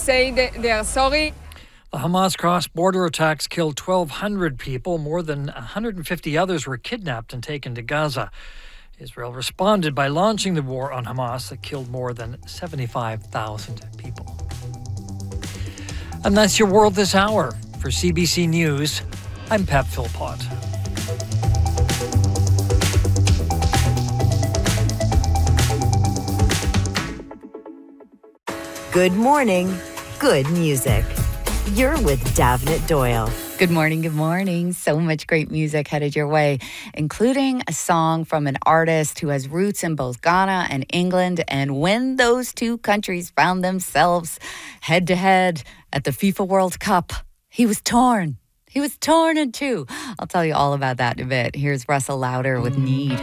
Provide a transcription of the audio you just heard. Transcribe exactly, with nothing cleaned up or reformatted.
say they, they are sorry. The Hamas cross-border attacks killed twelve hundred people. More than one hundred fifty others were kidnapped and taken to Gaza. Israel responded by launching the war on Hamas that killed more than seventy-five thousand people. And that's your World This Hour. For C B C News, I'm Pep Philpott. Good morning, good music. You're with Davnit Doyle. Good morning, good morning. So much great music headed your way, including a song from an artist who has roots in both Ghana and England. And when those two countries found themselves head to head at the FIFA World Cup, he was torn. He was torn in two. I'll tell you all about that in a bit. Here's Russell Lauder with Need.